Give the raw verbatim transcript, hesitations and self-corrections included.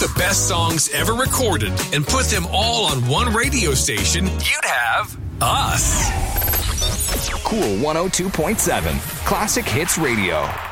The best songs ever recorded and put them all on one radio station, you'd have us. Cool one oh two point seven, Classic Hits Radio.